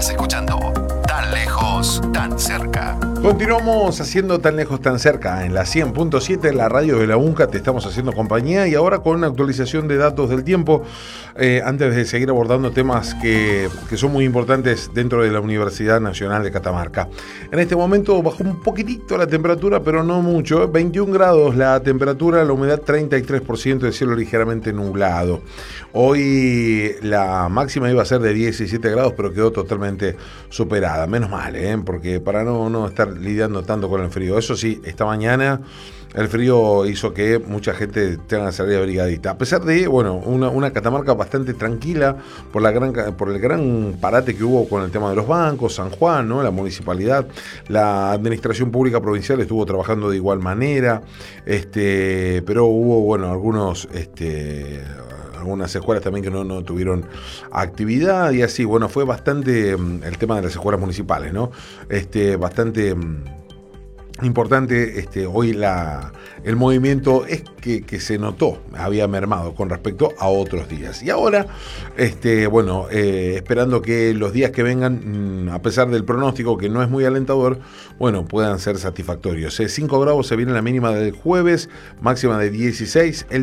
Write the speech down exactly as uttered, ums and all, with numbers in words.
Estás escuchando Tan Lejos, Tan Cerca. Continuamos haciendo Tan Lejos, Tan Cerca en la cien punto siete, la radio de la UNCA. Te estamos haciendo compañía y ahora con una actualización de datos del tiempo, eh, antes de seguir abordando temas que, que son muy importantes dentro de la Universidad Nacional de Catamarca. En este momento bajó un poquitito la temperatura, pero no mucho, veintiún grados la temperatura, la humedad treinta y tres por ciento, el cielo ligeramente nublado. Hoy la máxima iba a ser de diecisiete grados, pero quedó totalmente superada. Menos mal, ¿eh? Porque para no, no estar lidiando tanto con el frío. Eso sí, esta mañana el frío hizo que mucha gente tenga que salir abrigadita. A pesar de, bueno, una, una Catamarca bastante tranquila por, la gran, por el gran parate que hubo con el tema de los bancos, San Juan, ¿no? La municipalidad, la administración pública provincial estuvo trabajando de igual manera, este, pero hubo, bueno, algunos... Este, algunas escuelas también que no, no tuvieron actividad y así, bueno, fue bastante el tema de las escuelas municipales, ¿no? Este, bastante importante. Este, hoy la, el movimiento es que, que se notó, había mermado con respecto a otros días. Y ahora, este, bueno, eh, esperando que los días que vengan, a pesar del pronóstico que no es muy alentador, bueno, puedan ser satisfactorios. cinco grados se viene la mínima del jueves, máxima de dieciséis. El